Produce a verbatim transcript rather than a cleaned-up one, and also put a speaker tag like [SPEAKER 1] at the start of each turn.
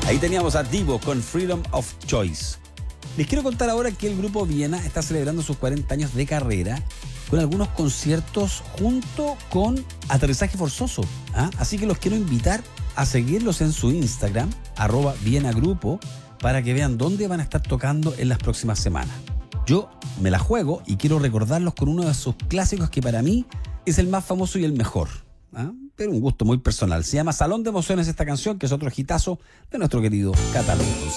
[SPEAKER 1] Ahí teníamos a Divo con Freedom of Choice. Les quiero contar ahora que el Grupo Viena está celebrando sus cuarenta años de carrera con algunos conciertos junto con Aterrizaje Forzoso. ¿ah? Así que los quiero invitar a seguirlos en su Instagram, arroba Viena Grupo, para que vean dónde van a estar tocando en las próximas semanas. Yo me la juego y quiero recordarlos con uno de sus clásicos que para mí es el más famoso y el mejor. ¿ah? Pero un gusto muy personal. Se llama Salón de Emociones esta canción, que es otro hitazo de nuestro querido catálogo.